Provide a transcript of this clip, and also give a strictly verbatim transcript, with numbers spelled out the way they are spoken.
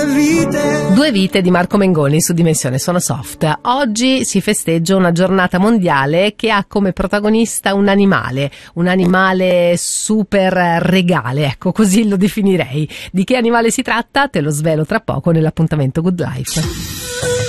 vite. Due vite di Marco Mengoni su Dimensione Sono Soft. Oggi si festeggia una giornata mondiale che ha come protagonista un animale, un animale super regale, ecco, così lo definirei. Di che animale si tratta? Te lo svelo tra poco nell'appuntamento Good Life.